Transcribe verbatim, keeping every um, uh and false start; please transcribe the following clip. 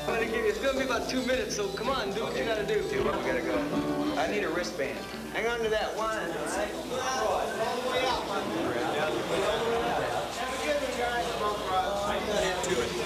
I'm gonna give you, it's gonna be about two minutes, so come on, do what you gotta do. Do what? We gotta go. I need a wristband. Hang on to that wine, all right? All the way out. Have a good one, guys. I got into it.